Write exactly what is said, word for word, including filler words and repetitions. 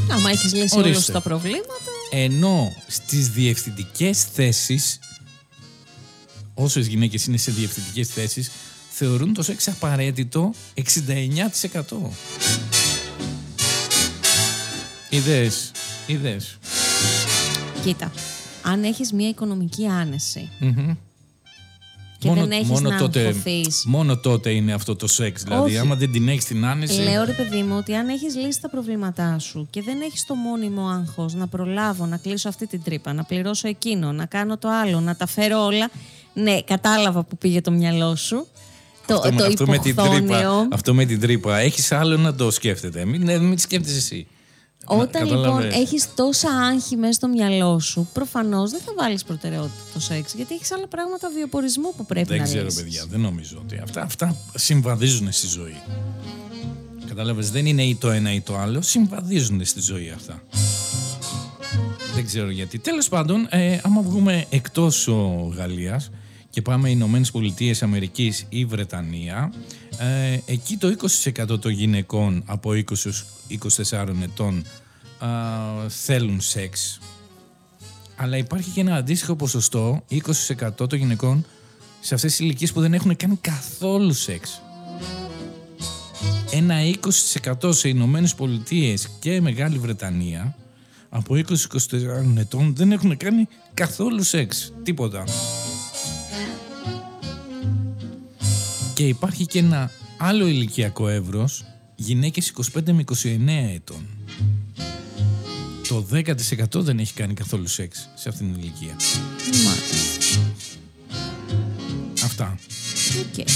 Άμα έχεις λύσει όλα τα προβλήματα. Ενώ στις διευθυντικές θέσεις, όσες γυναίκες είναι σε διευθυντικές θέσεις, θεωρούν το σεξ απαραίτητο εξήντα εννιά τοις εκατό. Είδες, είδες. Κοίτα, αν έχεις μια οικονομική άνεση mm-hmm. και μόνο, δεν έχεις μόνο να τότε, αγχωθείς. Μόνο τότε είναι αυτό το σεξ. Δηλαδή, Όχι. άμα δεν την έχεις την άνεση. Λέω ρε παιδί μου ότι αν έχεις λύσει τα προβλήματά σου και δεν έχεις το μόνιμο άγχος να προλάβω, να κλείσω αυτή την τρύπα, να πληρώσω εκείνο, να κάνω το άλλο, να τα φέρω όλα. Ναι, κατάλαβα που πήγε το μυαλό σου. Το, αυτό, το αυτό, με την τρύπα, αυτό με την τρύπα. Έχεις άλλο να το σκέφτεται. Μην, μην τη σκέφτεσαι εσύ. Όταν λοιπόν έχεις τόσα άγχη μέσα στο μυαλό σου, προφανώς δεν θα βάλεις προτεραιότητα το σεξ, γιατί έχεις άλλα πράγματα βιοπορισμού που πρέπει δεν να ξέρω, λύσεις. παιδιά, δεν νομίζω ότι αυτά, αυτά συμβαδίζουν στη ζωή. Κατάλαβες, δεν είναι ή το ένα ή το άλλο, συμβαδίζουν στη ζωή αυτά. Δεν ξέρω γιατί. Τέλος πάντων, ε, άμα βγούμε εκτός ο, Γαλλίας και πάμε Ηνωμένες Πολιτείες Αμερικής ή Βρετανία, ε, εκεί το είκοσι τοις εκατό των γυναικών από είκοσι έως είκοσι τέσσερα ετών α, θέλουν σεξ, αλλά υπάρχει και ένα αντίστοιχο ποσοστό είκοσι τοις εκατό των γυναικών σε αυτές τις ηλικίες που δεν έχουν κάνει καθόλου σεξ. Ένα είκοσι τοις εκατό σε Ηνωμένες Πολιτείες και Μεγάλη Βρετανία από είκοσι έως είκοσι τέσσερα ετών δεν έχουν κάνει καθόλου σεξ, τίποτα. Και υπάρχει και ένα άλλο ηλικιακό εύρος, γυναίκες είκοσι πέντε με είκοσι εννέα ετών. Το δέκα τοις εκατό δεν έχει κάνει καθόλου σεξ σε αυτήν την ηλικία. Μάλιστα. Αυτά. Okay.